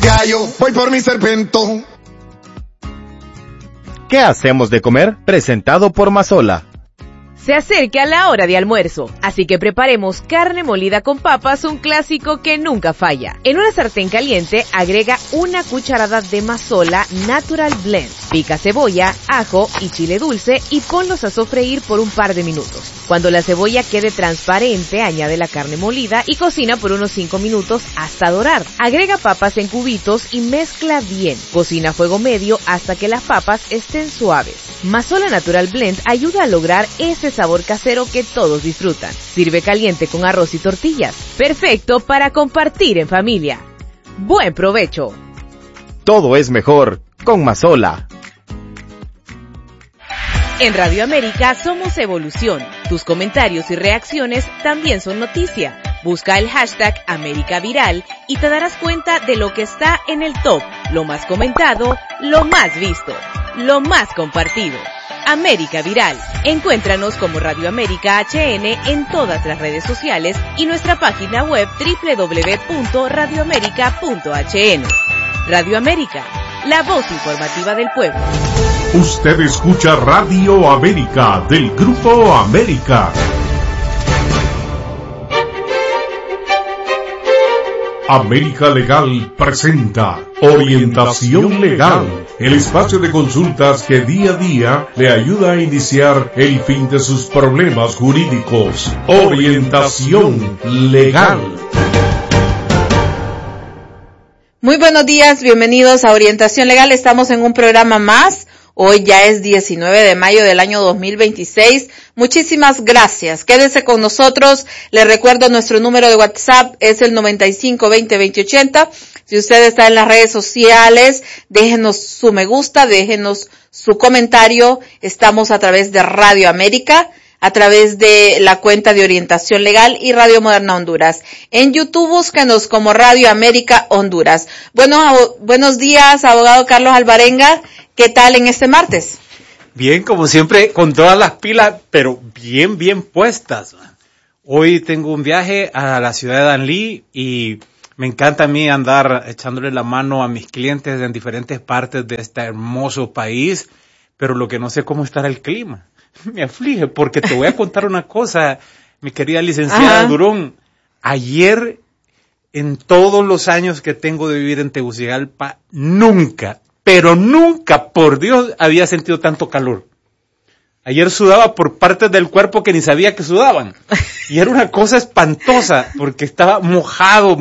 Ya yo voy por mi serpento. ¿Qué hacemos de comer? Presentado por Mazola. Se acerca la hora de almuerzo, así que preparemos carne molida con papas, un clásico que nunca falla. En una sartén caliente, agrega una cucharada de Mazola Natural Blend. Pica cebolla, ajo y chile dulce y ponlos a sofreír por un par de minutos. Cuando la cebolla quede transparente, añade la carne molida y cocina por unos 5 minutos hasta dorar. Agrega papas en cubitos y mezcla bien. Cocina a fuego medio hasta que las papas estén suaves. Mazola Natural Blend ayuda a lograr ese sabor casero que todos disfrutan. Sirve caliente con arroz y tortillas. Perfecto para compartir en familia. ¡Buen provecho! Todo es mejor con Mazola. En Radio América somos evolución. Tus comentarios y reacciones también son noticia. Busca el hashtag América Viral y te darás cuenta de lo que está en el top, lo más comentado, lo más visto, lo más compartido. América Viral. Encuéntranos como Radio América HN en todas las redes sociales y nuestra página web www.radioamerica.hn. Radio América, la voz informativa del pueblo. Usted escucha Radio América del Grupo América. América Legal presenta Orientación Legal, el espacio de consultas que día a día le ayuda a iniciar el fin de sus problemas jurídicos. Orientación Legal. Muy buenos días, bienvenidos a Orientación Legal. Estamos en un programa más. Hoy ya es 19 de mayo del año 2026. Muchísimas gracias. Quédese con nosotros. Les recuerdo nuestro número de WhatsApp es el 95202080. Si usted está en las redes sociales, déjenos su me gusta, déjenos su comentario. Estamos a través de Radio América, a través de la cuenta de Orientación Legal y Radio Moderna Honduras. En YouTube búsquenos como Radio América Honduras. Bueno, buenos días, abogado Carlos Alvarenga. ¿Qué tal en este martes? Bien, como siempre, con todas las pilas, pero bien puestas. Hoy tengo un viaje a la ciudad de Danlí y me encanta a mí andar echándole la mano a mis clientes en diferentes partes de este hermoso país, pero lo que no sé cómo estará el clima. Me aflige porque te voy a contar una cosa, mi querida licenciada Durón. Ayer, en todos los años que tengo de vivir en Tegucigalpa, nunca, por Dios, había sentido tanto calor. Ayer sudaba por partes del cuerpo que ni sabía que sudaban. Y era una cosa espantosa, porque estaba mojado,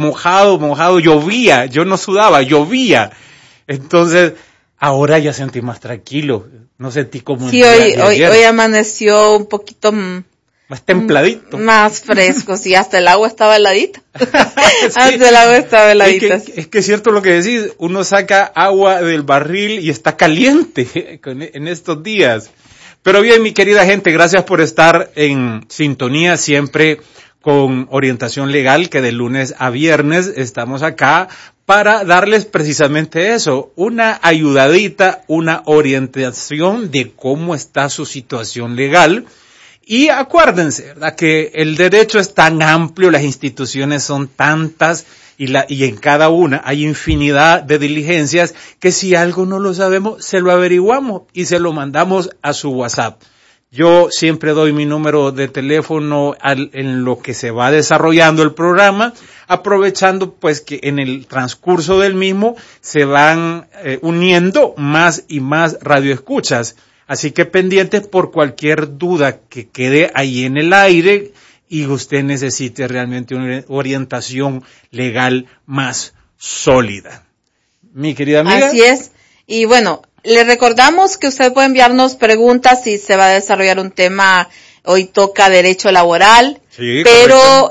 llovía, yo no sudaba, llovía. Entonces, ahora ya sentí más tranquilo, no sentí como... Sí, hoy amaneció un poquito... más templadito. Más fresco, sí, hasta el agua estaba heladita. Sí. Hasta el agua estaba heladita. Es que es cierto lo que decís, uno saca agua del barril y está caliente en estos días. Pero bien, mi querida gente, gracias por estar en sintonía siempre con Orientación Legal, que de lunes a viernes estamos acá para darles precisamente eso, una ayudadita, una orientación de cómo está su situación legal. Y acuérdense, ¿verdad?, que el derecho es tan amplio, las instituciones son tantas y en cada una hay infinidad de diligencias que si algo no lo sabemos, se lo averiguamos y se lo mandamos a su WhatsApp. Yo siempre doy mi número de teléfono en lo que se va desarrollando el programa, aprovechando pues que en el transcurso del mismo se van uniendo más y más radioescuchas. Así que pendientes por cualquier duda que quede ahí en el aire y usted necesite realmente una orientación legal más sólida. Mi querida amiga. Así es. Y bueno, le recordamos que usted puede enviarnos preguntas si se va a desarrollar un tema. Hoy toca derecho laboral, sí, pero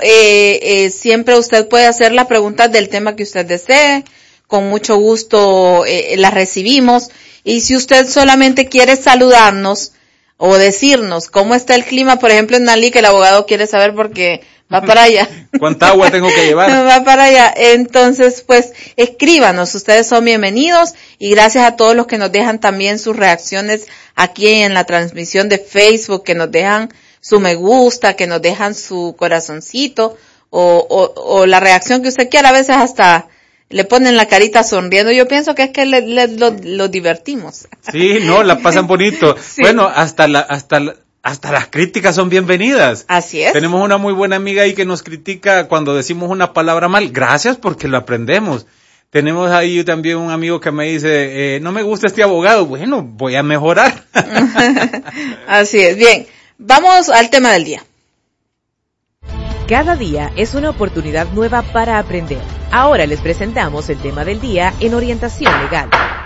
siempre usted puede hacer las preguntas del tema que usted desee. Con mucho gusto las recibimos. Y si usted solamente quiere saludarnos o decirnos cómo está el clima, por ejemplo en Danlí, que el abogado quiere saber porque va para allá. ¿Cuánta agua tengo que llevar? Va para allá. Entonces, pues, escríbanos. Ustedes son bienvenidos y gracias a todos los que nos dejan también sus reacciones aquí en la transmisión de Facebook, que nos dejan su me gusta, que nos dejan su corazoncito o la reacción que usted quiera. A veces hasta le ponen la carita sonriendo. Yo pienso que es que lo divertimos. Sí, no, la pasan bonito. Sí. Bueno, hasta las críticas son bienvenidas. Así es. Tenemos una muy buena amiga ahí que nos critica cuando decimos una palabra mal. Gracias, porque lo aprendemos. Tenemos ahí también un amigo que me dice, no me gusta este abogado. Bueno, voy a mejorar. Así es. Bien, vamos al tema del día. Cada día es una oportunidad nueva para aprender. Ahora les presentamos el tema del día en orientación legal.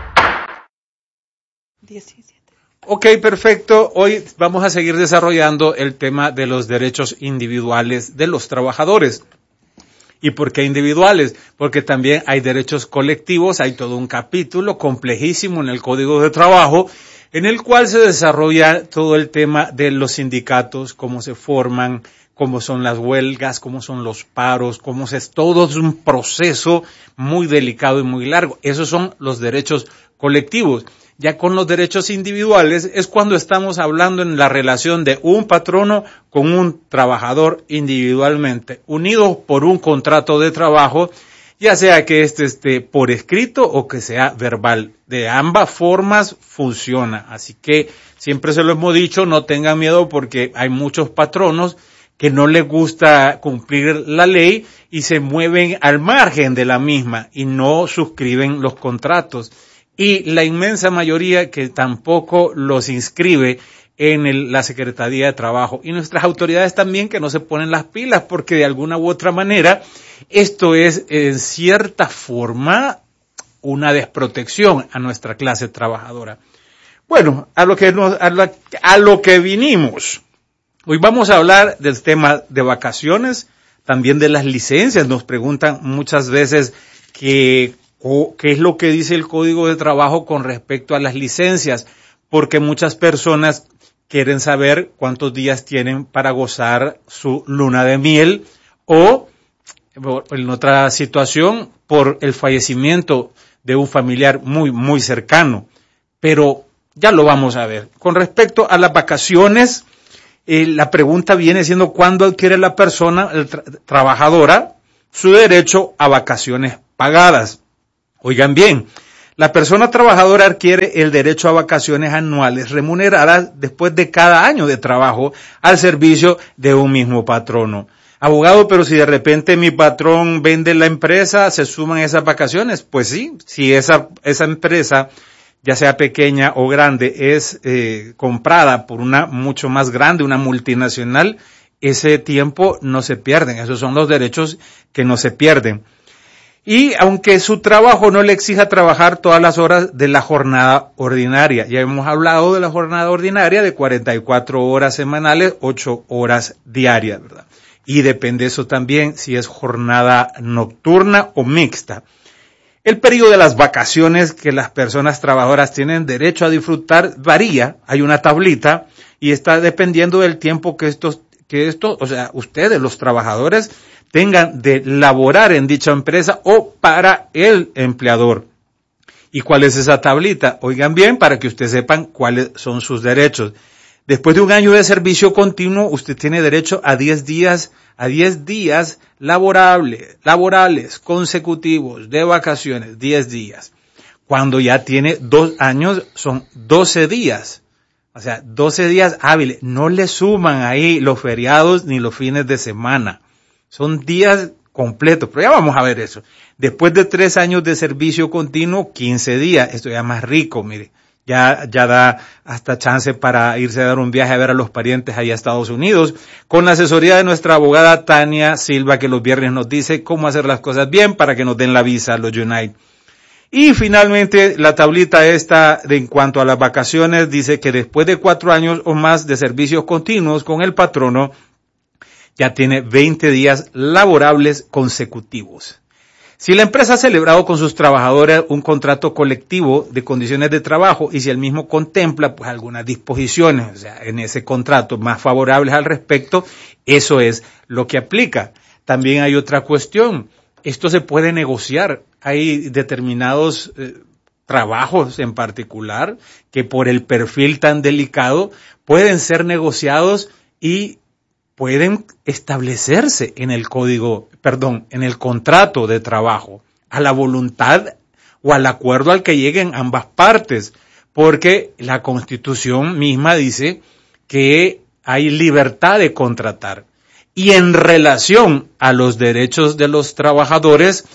17. Ok, perfecto. Hoy vamos a seguir desarrollando el tema de los derechos individuales de los trabajadores. ¿Y por qué individuales? Porque también hay derechos colectivos, hay todo un capítulo complejísimo en el Código de Trabajo, en el cual se desarrolla todo el tema de los sindicatos, cómo se forman, cómo son las huelgas, cómo son los paros, todo es un proceso muy delicado y muy largo. Esos son los derechos colectivos. Ya con los derechos individuales es cuando estamos hablando en la relación de un patrono con un trabajador individualmente, unidos por un contrato de trabajo, ya sea que este esté por escrito o que sea verbal. De ambas formas funciona. Así que siempre se lo hemos dicho, no tengan miedo porque hay muchos patronos que no les gusta cumplir la ley y se mueven al margen de la misma y no suscriben los contratos. Y la inmensa mayoría que tampoco los inscribe en la Secretaría de Trabajo. Y nuestras autoridades también que no se ponen las pilas porque de alguna u otra manera esto es en cierta forma una desprotección a nuestra clase trabajadora. Bueno, a lo que vinimos. Hoy vamos a hablar del tema de vacaciones, también de las licencias. Nos preguntan muchas veces qué es lo que dice el Código de Trabajo con respecto a las licencias, porque muchas personas quieren saber cuántos días tienen para gozar su luna de miel o, en otra situación, por el fallecimiento de un familiar muy, muy cercano. Pero ya lo vamos a ver. Con respecto a las vacaciones, la pregunta viene siendo cuándo adquiere la persona trabajadora su derecho a vacaciones pagadas. Oigan bien, la persona trabajadora adquiere el derecho a vacaciones anuales remuneradas después de cada año de trabajo al servicio de un mismo patrono. Abogado, pero si de repente mi patrón vende la empresa, ¿se suman esas vacaciones? Pues sí, si esa empresa, ya sea pequeña o grande, es comprada por una mucho más grande, una multinacional, ese tiempo no se pierde. Esos son los derechos que no se pierden. Y aunque su trabajo no le exija trabajar todas las horas de la jornada ordinaria, ya hemos hablado de la jornada ordinaria de 44 horas semanales, 8 horas diarias, ¿verdad? Y depende eso también si es jornada nocturna o mixta. El periodo de las vacaciones que las personas trabajadoras tienen derecho a disfrutar varía, hay una tablita y está dependiendo del tiempo que ustedes, los trabajadores, tengan de laborar en dicha empresa o para el empleador. ¿Y cuál es esa tablita? Oigan bien para que ustedes sepan cuáles son sus derechos. Después de un año de servicio continuo, usted tiene derecho a 10 días laborales consecutivos de vacaciones, 10 días. Cuando ya tiene 2 años, son 12 días. O sea, 12 días hábiles. No le suman ahí los feriados ni los fines de semana. Son días completos, pero ya vamos a ver eso. Después de 3 años de servicio continuo, 15 días. Esto ya es más rico, mire. Ya da hasta chance para irse a dar un viaje a ver a los parientes allá a Estados Unidos, con la asesoría de nuestra abogada Tania Silva, que los viernes nos dice cómo hacer las cosas bien para que nos den la visa a los United. Y finalmente, la tablita esta en cuanto a las vacaciones dice que después de 4 años o más de servicios continuos con el patrono, ya tiene 20 días laborables consecutivos. Si la empresa ha celebrado con sus trabajadores un contrato colectivo de condiciones de trabajo y si el mismo contempla pues algunas disposiciones, o sea, en ese contrato más favorables al respecto, eso es lo que aplica. También hay otra cuestión. Esto se puede negociar. Hay determinados trabajos en particular que por el perfil tan delicado pueden ser negociados y pueden establecerse en el contrato de trabajo. a la voluntad o al acuerdo al que lleguen ambas partes, porque la Constitución misma dice que hay libertad de contratar. Y en relación a los derechos de los trabajadores,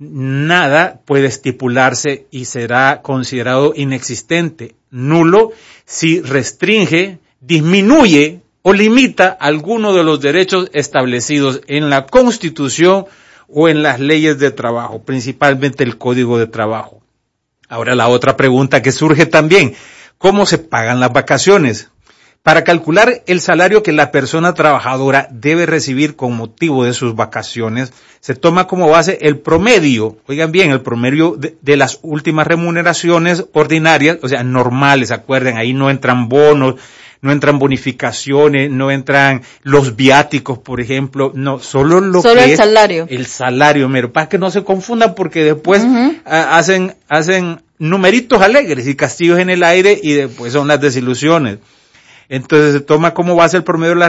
nada puede estipularse y será considerado inexistente, nulo, si restringe, disminuye o limita alguno de los derechos establecidos en la Constitución o en las leyes de trabajo, principalmente el Código de Trabajo. Ahora la otra pregunta que surge también, ¿cómo se pagan las vacaciones? Para calcular el salario que la persona trabajadora debe recibir con motivo de sus vacaciones, se toma como base el promedio, oigan bien, el promedio de las últimas remuneraciones ordinarias, o sea, normales, acuerden, ahí no entran bonos, no entran bonificaciones, no entran los viáticos, por ejemplo, no, solo el salario. El salario, mero, para que no se confundan porque después hacen numeritos alegres y castillos en el aire y después son las desilusiones. Entonces se toma como base el promedio de las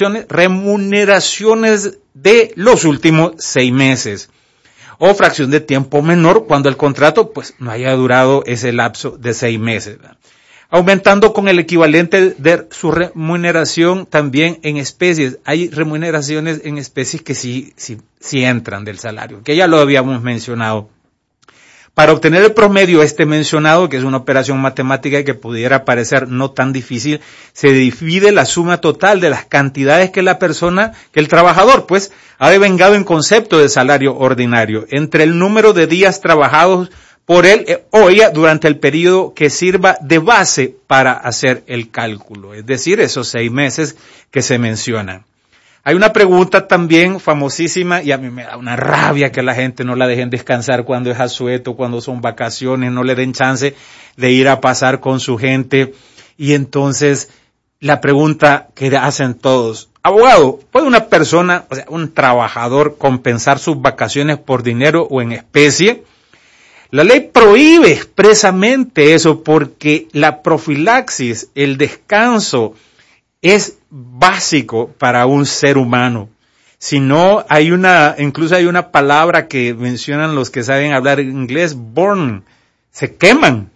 remuneraciones de los últimos 6 meses o fracción de tiempo menor cuando el contrato pues no haya durado ese lapso de 6 meses, ¿verdad? Aumentando con el equivalente de su remuneración también en especies. Hay remuneraciones en especies que sí entran del salario, que ya lo habíamos mencionado. Para obtener el promedio mencionado, que es una operación matemática que pudiera parecer no tan difícil, se divide la suma total de las cantidades que el trabajador, pues, ha devengado en concepto de salario ordinario, entre el número de días trabajados por él o ella durante el periodo que sirva de base para hacer el cálculo, es decir, esos 6 meses que se mencionan. Hay una pregunta también famosísima y a mí me da una rabia que la gente no la dejen descansar cuando es asueto, cuando son vacaciones, no le den chance de ir a pasar con su gente. Y entonces la pregunta que hacen todos, abogado, ¿puede una persona, o sea, un trabajador compensar sus vacaciones por dinero o en especie? La ley prohíbe expresamente eso porque la profilaxis, el descanso, es básico para un ser humano. Si no, incluso hay una palabra que mencionan los que saben hablar inglés, burn, se queman,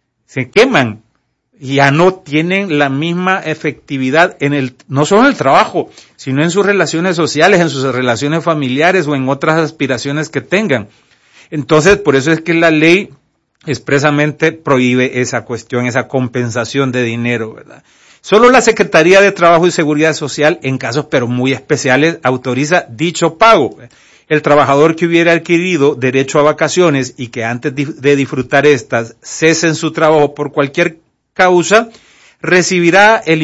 y ya no tienen la misma efectividad no solo en el trabajo, sino en sus relaciones sociales, en sus relaciones familiares o en otras aspiraciones que tengan. Entonces, por eso es que la ley expresamente prohíbe esa cuestión, esa compensación de dinero, ¿verdad? Solo la Secretaría de Trabajo y Seguridad Social, en casos pero muy especiales, autoriza dicho pago. El trabajador que hubiera adquirido derecho a vacaciones y que antes de disfrutar estas cese en su trabajo por cualquier causa, recibirá el